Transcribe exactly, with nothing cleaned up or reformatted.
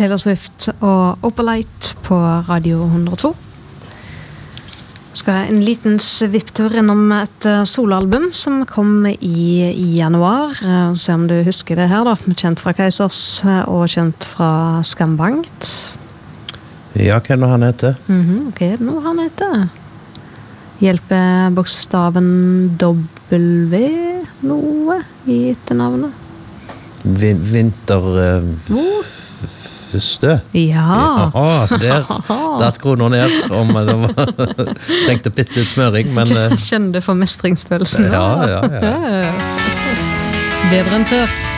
Taylor Swift og Opalite på Radio hundre og to. Skal en liten svipptur innom et soloalbum som kom i, i januar. Se om du husker det her da, kjent fra Keisers og kjent fra Skambankt. Ja, hva er det han heter? Mhm, hva er det nå han heter? Hjelper bokstaven W noe i etternavnet? Vin vinter... Uh, oh. Stø? Ja. Ja, der datt kroner ned om det var, tenkte bitte litt smøring, men... Kjenner du for mestringsfølelsen? Ja, ja, ja. Bedre enn før.